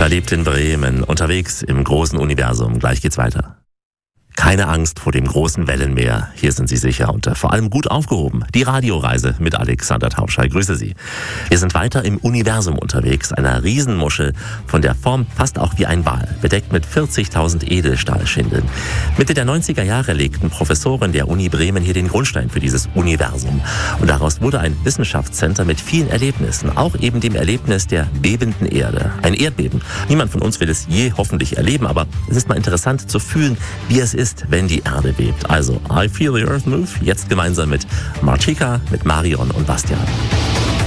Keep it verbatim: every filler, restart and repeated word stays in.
Verliebt in Bremen, unterwegs im großen Universum. Gleich geht's weiter. Keine Angst vor dem großen Wellenmeer. Hier sind Sie sicher und vor allem gut aufgehoben. Die Radioreise mit Alexander Taubschei. Grüße Sie. Wir sind weiter im Universum unterwegs, einer Riesenmuschel, von der Form fast auch wie ein Wal, bedeckt mit vierzigtausend Edelstahlschindeln. Mitte der neunziger Jahre legten Professoren der Uni Bremen hier den Grundstein für dieses Universum. Und daraus wurde ein Wissenschaftscenter mit vielen Erlebnissen, auch eben dem Erlebnis der bebenden Erde. Ein Erdbeben. Niemand von uns will es je hoffentlich erleben, aber es ist mal interessant zu fühlen, wie es ist, ist, wenn die Erde bebt. Also, I Feel the Earth Move, jetzt gemeinsam mit Martika, mit Marion und Bastian.